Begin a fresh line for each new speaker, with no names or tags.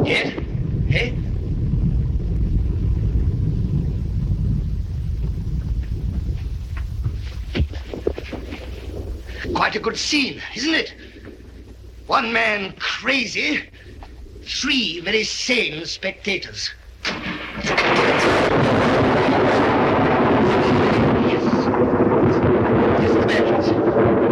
Yes? Eh? Quite a good scene, isn't it? One man crazy, three very sane spectators.